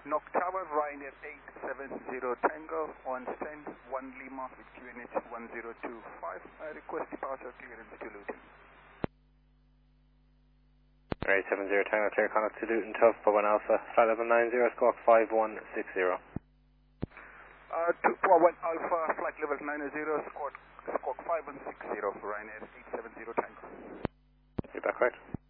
Knock Tower, Ryanair 870 Tango, on stand 1 Lima with QNH 1025. Request departure clearance to Luton. Right, 70 Tango, clear contact to Luton, tough for 1 Alpha, flight level 90, squawk 5160. 241 Alpha, flight level 90, squawk 5160 for Ryanair 870 Tango. Is that correct?